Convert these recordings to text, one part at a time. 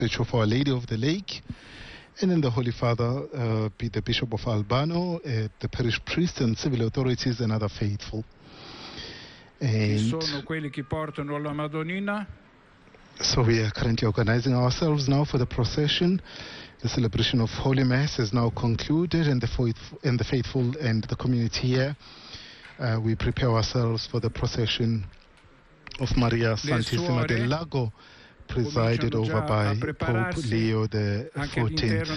Church of Our Lady of the Lake, and then the Holy Father, be the Bishop of Albano, the parish priest and civil authorities and other faithful. And sono quelli che portano la Madonnina. So we are currently organizing ourselves now for the procession. The celebration of Holy Mass is now concluded, and the faithful and the community here, we prepare ourselves for the procession of Maria Santissima del Lago, presided over by Pope Leo XIV.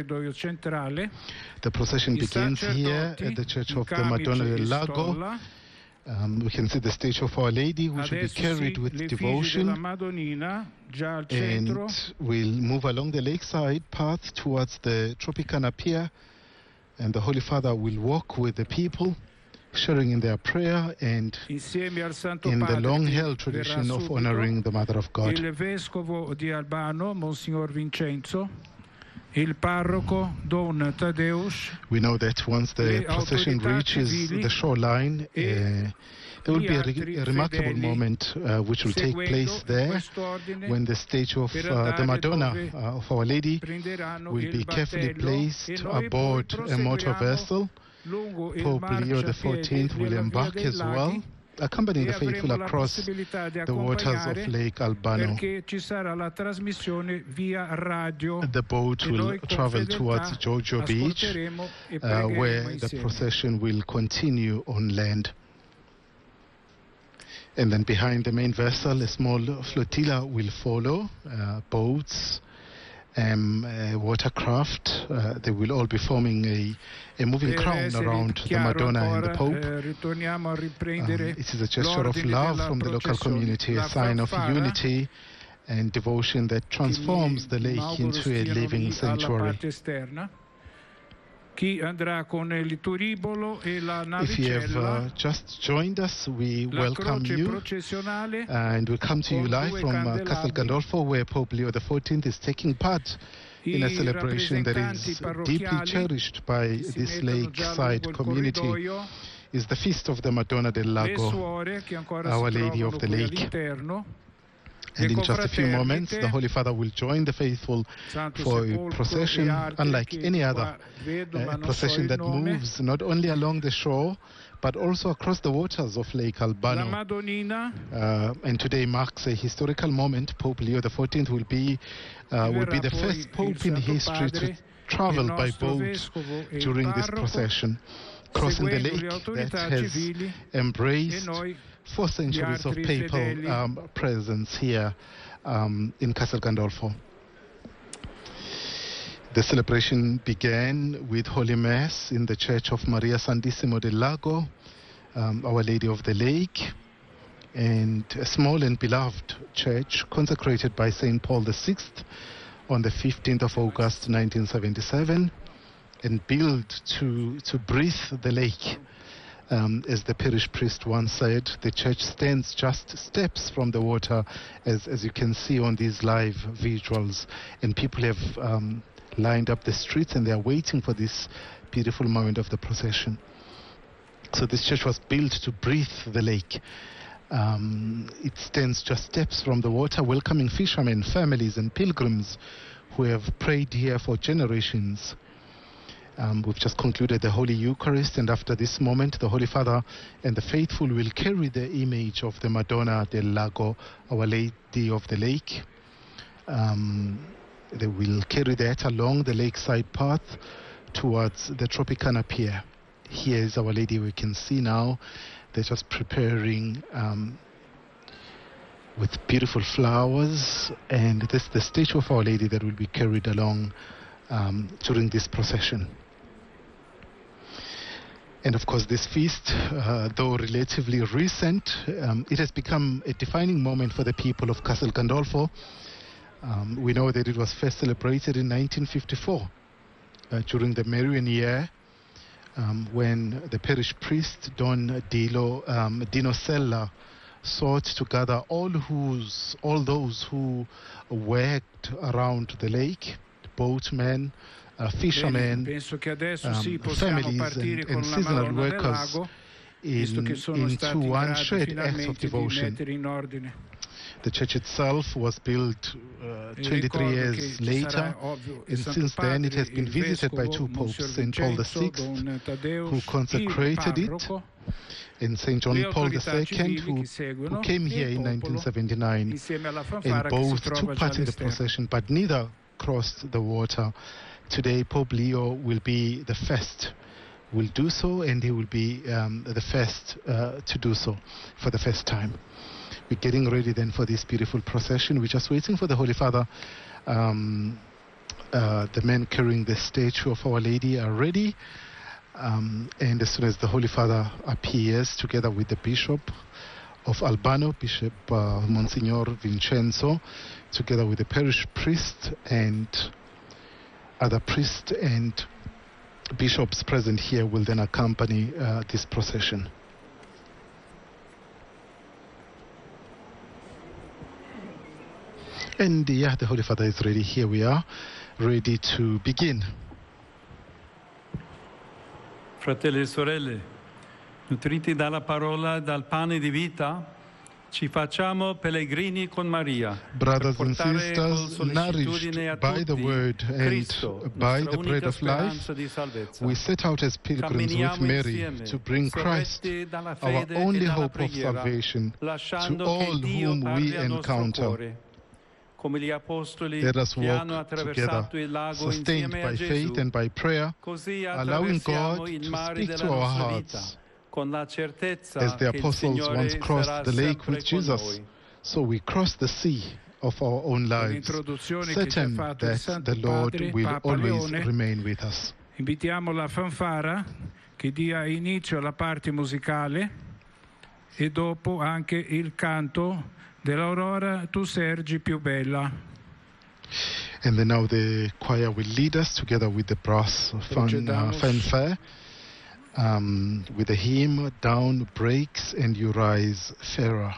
The procession begins here at the Church of the Madonna del Lago. We can see the statue of Our Lady, which will be carried with devotion, and we'll move along the lakeside path towards the Tropicana Pier, and the Holy Father will walk with the people, sharing in their prayer and in the long-held tradition of honoring the Mother of God. Il Vescovo di Albano, Monsignor Vincenzo, il Parroco Don Tadeusz. We know that once the procession reaches the shoreline, there will be a remarkable moment which will take place there when the statue of the Madonna of Our Lady will be carefully placed aboard a motor vessel. Pope Leo XIV will embark as well, accompanying the faithful across the waters of Lake Albano. The boat will travel towards Giorgio Beach, where the procession will continue on land. And then behind the main vessel, a small flotilla will follow, boats, watercraft. They will all be forming a moving crown around the Madonna and the Pope. It is a gesture of love from the local community, a sign of unity and devotion that transforms the lake into a living sanctuary. If you have just joined us, we welcome you, and we come to you live from Castel Gandolfo, where Pope Leo XIV is taking part in a celebration that is deeply cherished by this lakeside community. Is the Feast of the Madonna del Lago, Our Lady of the Lake. And in just a few moments, the Holy Father will join the faithful for a procession unlike any other, a procession that moves not only along the shore, but also across the waters of Lake Albano. And today marks a historical moment. Pope Leo XIV will be the first Pope in history to travel by boat during this procession, crossing the lake that has embraced 4 centuries of papal presence here in Castel Gandolfo. The celebration began with Holy Mass in the Church of Maria Santissima del Lago, Our Lady of the Lake, and a small and beloved church consecrated by St. Paul VI on the 15th of August 1977 and built to breathe the lake. As the parish priest once said, the church stands just steps from the water, as you can see on these live visuals. And people have lined up the streets and they are waiting for this beautiful moment of the procession. So this church was built to breathe the lake. It stands just steps from the water, welcoming fishermen, families and pilgrims who have prayed here for generations. We've just concluded the Holy Eucharist, and after this moment, the Holy Father and the faithful will carry the image of the Madonna del Lago, Our Lady of the Lake. They will carry that along the lakeside path towards the Tropicana Pier. Here is Our Lady, we can see now. They're just preparing with beautiful flowers, and this is the statue of Our Lady that will be carried along during this procession. And of course, this feast, though relatively recent, it has become a defining moment for the people of Castel Gandolfo. We know that it was first celebrated in 1954 during the Marian year, when the parish priest Don Dino Sella sought to gather all those who worked around the lake, boatmen, fishermen, families and seasonal workers into one shared act of devotion. The church itself was built 23 years later, and since then it has been visited by two popes, St. Paul VI, who consecrated it, and St. John Paul II, who came here in 1979, and both took part in the procession, but neither crossed the water. Today, Pope Leo will be the first, will do so, and he will be the first to do so for the first time. We're getting ready then for this beautiful procession. We're just waiting for the Holy Father. The men carrying the statue of Our Lady are ready. And as soon as the Holy Father appears, together with the Bishop of Albano, Bishop Monsignor Vincenzo, together with the parish priest and other priests and bishops present here, will then accompany this procession. And yeah, the Holy Father is ready. Here we are, ready to begin. Fratelli e sorelle, nutriti dalla parola e dal pane di vita, ci facciamo pellegrini con Maria. Brothers and sisters, nourished by the word and by the bread of life, we set out as pilgrims with Mary to bring Christ, our only hope of salvation, to all whom we encounter. Let us walk together, sustained by faith and by prayer, allowing God to speak to our hearts. As the apostles once crossed the lake with Jesus, so we cross the sea of our own lives, certain that the Lord will always remain with us. Invitiamo la fanfara che dia inizio alla parte musicale e dopo anche il canto dell'Aurora tu sergi più bella. And then now the choir will lead us together with the brass fanfare, with the hymn Down Breaks and You Rise Fairer.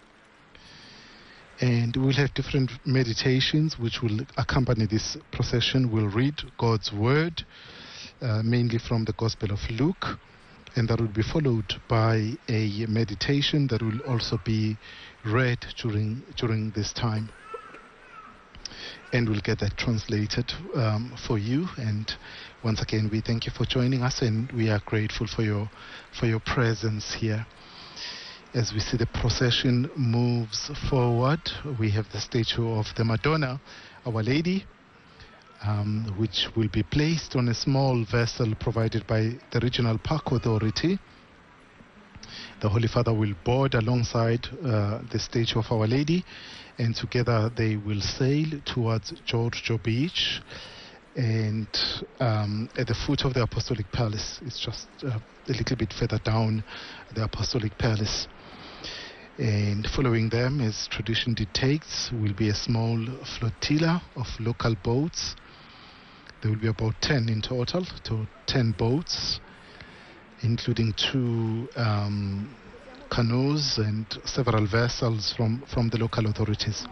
And we'll have different meditations which will accompany this procession. We'll read God's word, mainly from the Gospel of Luke, and that will be followed by a meditation that will also be read during this time. And we'll get that translated for you. And once again, we thank you for joining us, and we are grateful for your presence here. As we see the procession moves forward, we have the statue of the Madonna, Our Lady, which will be placed on a small vessel provided by the Regional Park Authority. The Holy Father will board alongside the statue of Our Lady, and together they will sail towards Giorgio Beach, and at the foot of the Apostolic Palace. It's just a little bit further down the Apostolic Palace. And following them, as tradition dictates, will be a small flotilla of local boats. There will be about 10 in total, 10 boats, including 2 canoes and several vessels from the local authorities.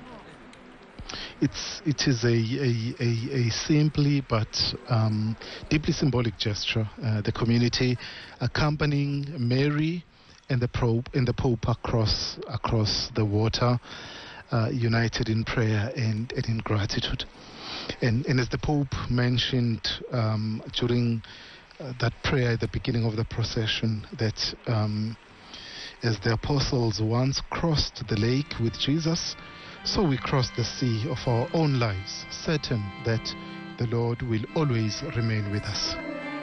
It is a simply but deeply symbolic gesture. The community accompanying Mary and the Pope across the water, united in prayer and in gratitude. And as the Pope mentioned during that prayer at the beginning of the procession, that as the apostles once crossed the lake with Jesus, so we cross the sea of our own lives, certain that the Lord will always remain with us.